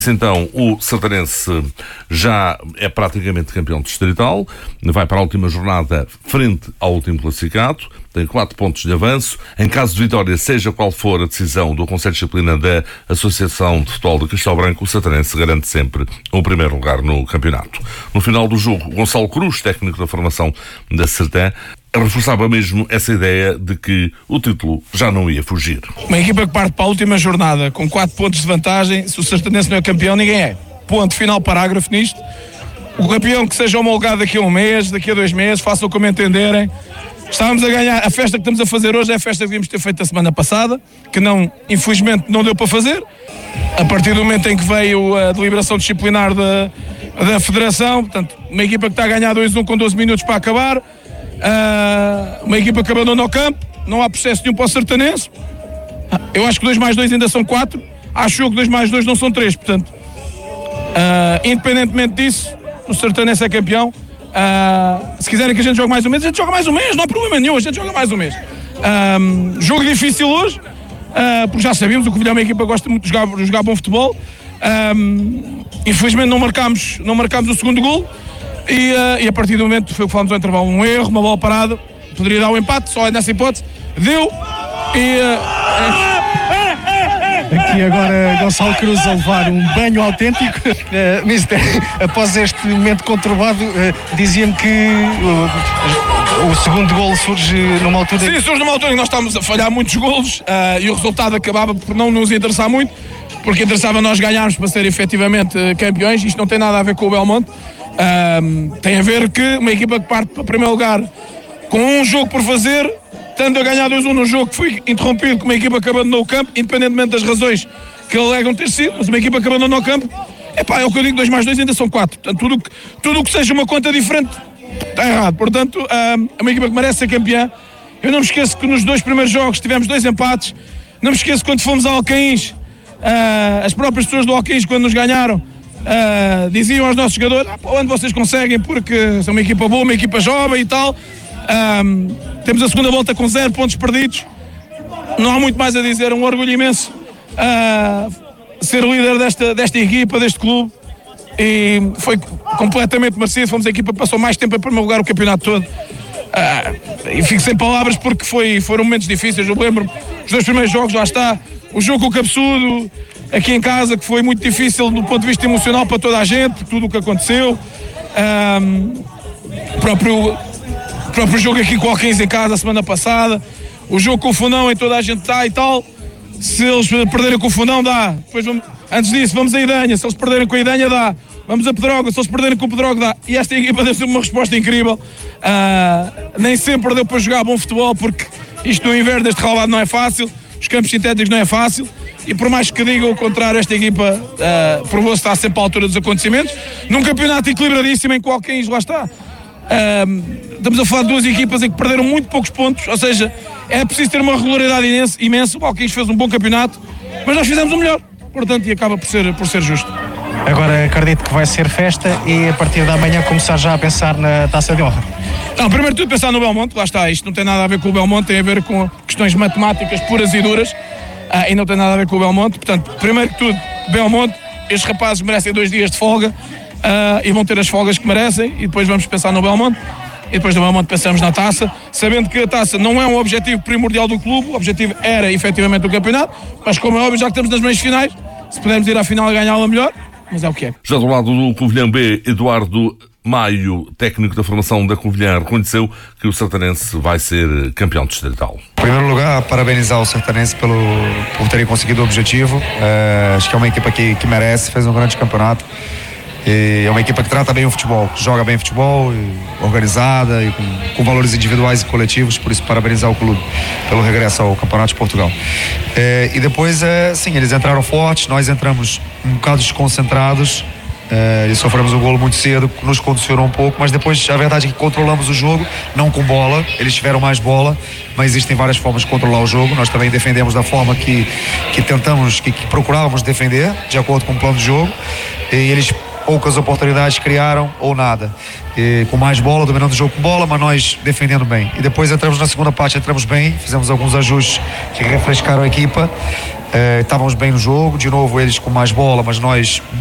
Então, o Sertanense já é praticamente campeão distrital, vai para a última jornada frente ao último classificado, tem 4 pontos de avanço. Em caso de vitória, seja qual for a decisão do Conselho de Disciplina da Associação de Futebol de Castelo Branco, o Sertanense garante sempre o primeiro lugar no campeonato. No final do jogo, Gonçalo Cruz, técnico da formação da Sertã, reforçava mesmo essa ideia de que o título já não ia fugir. Uma equipa que parte para a última jornada com 4 pontos de vantagem, se o Sertanense não é campeão, ninguém é. Ponto final, parágrafo nisto. O campeão que seja homologado daqui a um mês, daqui a 2 meses, façam como entenderem. Estávamos a ganhar, a festa que estamos a fazer hoje é a festa que devíamos ter feito a semana passada, que não, infelizmente não deu para fazer. A partir do momento em que veio a deliberação disciplinar da Federação, portanto, uma equipa que está a ganhar 2-1 com 12 minutos para acabar, uma equipa que abandonou o campo, não há processo nenhum para o Sertanense. Eu acho que 2 mais 2 ainda são 4, acho eu que 2 mais 2 não são 3, portanto, independentemente disso, o Sertanense é campeão. Se quiserem que a gente jogue mais um mês, a gente joga mais um mês, não há problema nenhum, a gente joga mais um mês. Jogo difícil hoje, porque já sabemos, o Covilhã é uma equipa que gosta muito de jogar bom futebol. Infelizmente não marcámos o segundo golo. E a partir do momento, foi o que falamos ao intervalo, um erro, uma bola parada, poderia dar o empate, só nessa hipótese, deu Aqui agora Gonçalo Cruz a levar um banho autêntico. Mister, após este momento conturbado, dizia-me que o segundo golo surge numa altura... Sim, surge numa altura em que nós estávamos a falhar muitos golos, e o resultado acabava por não nos interessar muito, porque interessava nós ganharmos para ser efetivamente campeões. Isto não tem nada a ver com o Belmonte. Tem a ver que uma equipa que parte para o primeiro lugar com um jogo por fazer, estando a ganhar 2-1 num jogo que foi interrompido com uma equipa que abandonou o campo, independentemente das razões que alegam ter sido, mas uma equipa que abandonou o campo, é o que eu digo, 2 mais 2 ainda são 4. Portanto, tudo o que seja uma conta diferente está errado. Portanto, é uma equipa que merece ser campeã. Eu não me esqueço que nos 2 primeiros jogos tivemos 2 empates. Não me esqueço quando fomos a Alcaíns, as próprias pessoas do Alcaíns, quando nos ganharam, diziam aos nossos jogadores: onde vocês conseguem, porque são uma equipa boa, uma equipa jovem e tal. Temos a segunda volta com 0 pontos perdidos. Não há muito mais a dizer, um orgulho imenso ser líder desta equipa, deste clube, e foi completamente merecido. Fomos a equipa que passou mais tempo em primeiro lugar o campeonato todo, e fico sem palavras porque foram momentos difíceis. Eu lembro os 2 primeiros jogos, lá está, o jogo com o Cabeçudo aqui em casa, que foi muito difícil do ponto de vista emocional para toda a gente, tudo o que aconteceu. O próprio jogo aqui com o Alcaíns em casa a semana passada, o jogo com o Fundão, em toda a gente está e tal. Se eles perderem com o Fundão, dá. Depois antes disso, vamos a Idanha. Se eles perderem com a Idanha, dá. Vamos a Pedrógão. Se eles perderem com o Pedrógão, dá. E esta equipa deu sempre uma resposta incrível. Nem sempre deu para jogar bom futebol, porque isto no inverno, este relvado não é fácil, os campos sintéticos não é fácil. E por mais que digam o contrário, esta equipa provou-se estar sempre à altura dos acontecimentos. Num campeonato equilibradíssimo em que o Alcaíns lá está. Estamos a falar de 2 equipas em que perderam muito poucos pontos, ou seja, é preciso ter uma regularidade imensa. O Alcaíns fez um bom campeonato, mas nós fizemos o melhor, portanto, e acaba por ser justo. Agora acredito que vai ser festa e a partir da manhã começar já a pensar na Taça de Honra. Não, primeiro de tudo pensar no Belmonte, lá está, isto não tem nada a ver com o Belmonte, tem a ver com questões matemáticas puras e duras, e não tem nada a ver com o Belmonte. Portanto, primeiro de tudo, Belmonte, estes rapazes merecem 2 dias de folga, e vão ter as folgas que merecem, e depois vamos pensar no Belmonte, e depois do Belmonte pensamos na Taça, sabendo que a Taça não é um objetivo primordial do clube. O objetivo era efetivamente o campeonato, mas como é óbvio, já que estamos nas meias finais, se pudermos ir à final a ganhá-la, melhor, mas é o que é. Já do lado do Covilhã B, Eduardo Maio, técnico da formação da Covilhã, reconheceu que o Sertanense vai ser campeão distrital. Em primeiro lugar, parabenizar o Sertanense por terem conseguido o objetivo. Acho que é uma equipa que merece, fez um grande campeonato. E é uma equipa que trata bem o futebol, que joga bem o futebol, organizada e com valores individuais e coletivos. Por isso, parabenizar o clube pelo regresso ao Campeonato de Portugal. E depois, sim, eles entraram fortes, nós entramos um bocado desconcentrados. Eles sofremos um golo muito cedo, nos condicionou um pouco, mas depois a verdade é que controlamos o jogo, não com bola. Eles tiveram mais bola, mas existem várias formas de controlar o jogo. Nós também defendemos da forma que tentamos, que procurávamos defender, de acordo com o plano de jogo. E eles poucas oportunidades criaram ou nada, com mais bola, dominando o jogo com bola, mas nós defendendo bem. E depois entramos na segunda parte, entramos bem, fizemos alguns ajustes que refrescaram a equipa, Estávamos bem no jogo, de novo eles com mais bola, mas nós